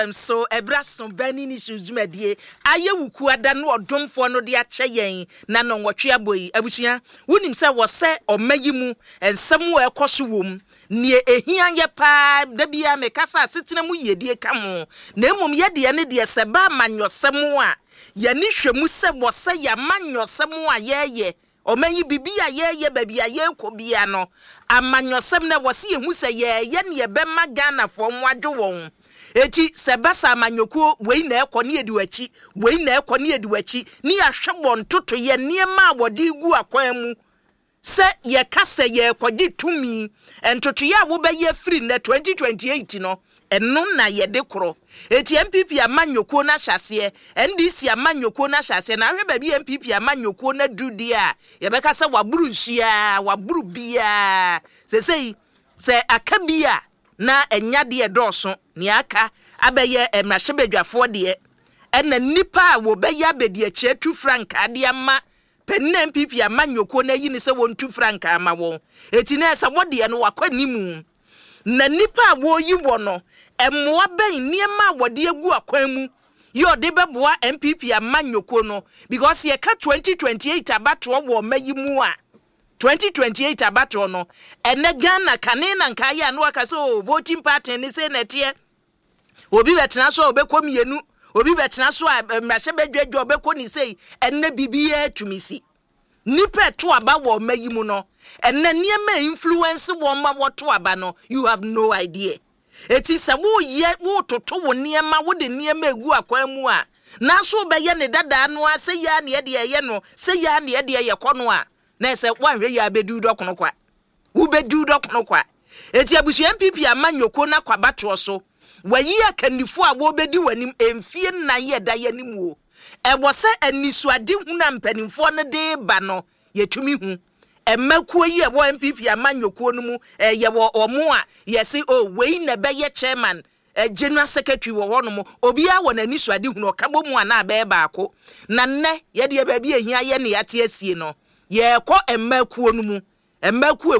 So ebraso bani ni suzumedie aye wuku ada no odomfo no de ache yen na no nwotwe aboyi abusua wonim se wo se omayi mu ensem wo ekoso wom ne ehia ye pa da bia me kasa setena mu yedie ka mo na emom yede ne de seba amanyosem a ye ni hwemu se wo se ya manyosem a yeye omanyi bibia yeye babia ye kobia no amanyosem na wo se yehu se yeye ne be magana fo mwadwo won eti sebasa amanyoku wei na ekọ ne ediwachi wei na ekọ ne ediwachi ni ahwebọ ntoto ye niema awode igu akwan mu se ye kase ye ekọdi tumi entoto ye wo be ye free na 2028 no eno na ye de kro eti MPP amanyoku na hyase NDC amanyoku na hyase na ahwe ba bi MPP amanyoku na dudi a ye be kase waburu nhia waburu bia se akabia na enyade edoso ni aka abeye emrahebedwafo de ena nipa wo beye abedi ache 2 franc ade ama penna MPP amanyoko na yi ni se won 2 franc ama won eti na esa wode no wakwanimu na nipa wo yi wo no emmoa ben niema wode agu akwan mu yo de beboa MPP amanyoko no because ye ka 2028 abato wo mayimu a 2028 abato no ene Ghana kanena nkaya no aka so voting party ni se netie obi betena so obekọ mienu obi betena so mrahebedwadwa obekọ ni sei ene bibia tumisi nipa to aba wo mayimu no ene niema influence wo ma wo to aba no you have no idea eti se wo ye wo toto wo niema wo de niema egu akwan mu a na so be ye ne dada no a se ya ne de ye no se ya ne de ye kono a na se wanhwe ya bedu dokono kwa wo bedu dokono kwa eti abusu MPP amanyoko na kwabato so wayi akanifo a wo bedi wanim emfie na ye da ye nimu ebo se anisuade hu na mpanimfo no de ba no yetumi hu emakuo yi ebo MPP amanyoko no mu ye wo omo a yesi wei na be ye chairman general secretary wo wono mo obi a wo na anisuade hu no kabo mu ana be baako na nne ye de ba bi ehia ye ne yate asie no ye kọ emakuo no mu emakuo